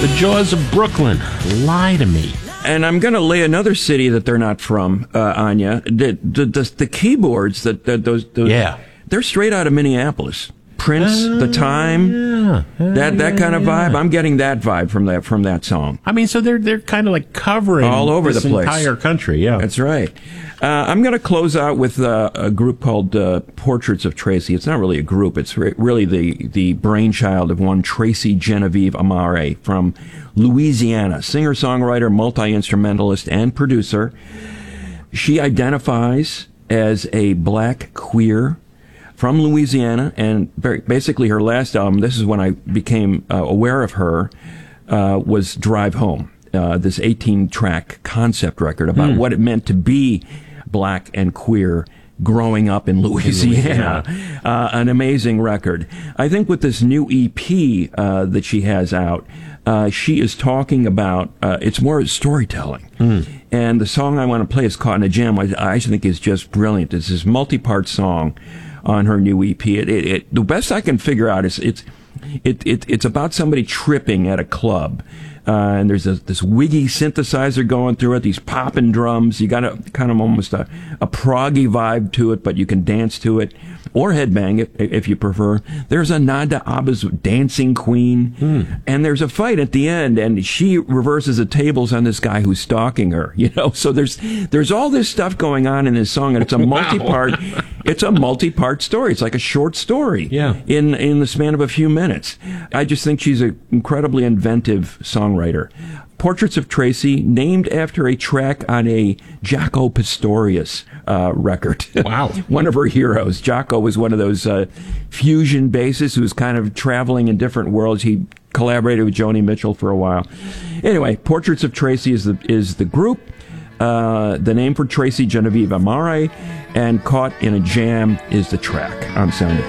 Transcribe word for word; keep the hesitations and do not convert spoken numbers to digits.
The Jaws of Brooklyn, Lie to Me. And I'm going to lay another city that they're not from, uh, Anya. The, the, the, the keyboards, that, that those, those, Yeah. they're straight out of Minneapolis. Prince, Uh, The Time, yeah. Uh, that that yeah, kind of yeah. vibe. I'm getting that vibe from that from that song. I mean, so they're they're kind of like covering All over this the place. entire country. Yeah, That's right. Uh, I'm going to close out with uh, a group called uh, Portraits of Tracy. It's not really a group. It's re- really the, the brainchild of one Tracy Genevieve Amare from Louisiana, singer-songwriter, multi-instrumentalist, and producer. She identifies as a black queer from Louisiana, and very, basically her last album, this is when I became uh, aware of her, uh, was Drive Home, uh, this eighteen-track concept record about Mm. what it meant to be black and queer growing up in Louisiana. Uh, an amazing record. I think with this new E P uh, that she has out, uh, she is talking about, uh, it's more storytelling. Mm. And the song I want to play is Caught in a Jam. I, I think is just brilliant. It's this multi-part song on her new E P. It, it, it, the best I can figure out is it's it, it it's about somebody tripping at a club, uh, and there's a, this wiggy synthesizer going through it. These popping drums. You got a kind of almost a, a proggy vibe to it, but you can dance to it or headbang it if you prefer. There's a nod to ABBA's Dancing Queen, mm. and there's a fight at the end, and she reverses the tables on this guy who's stalking her. You know, so there's there's all this stuff going on in this song, and it's a multi-part. It's a multi-part story. It's like a short story yeah. in in the span of a few minutes. I just think she's an incredibly inventive songwriter. Portraits of Tracy, named after a track on a Jaco Pastorius uh, record. Wow. One of her heroes. Jaco was one of those uh, fusion bassists who was kind of traveling in different worlds. He collaborated with Joni Mitchell for a while. Anyway, Portraits of Tracy is the is the group. Uh, the name for Tracy Genevieve Amare, and Caught in a Jam is the track on Sound.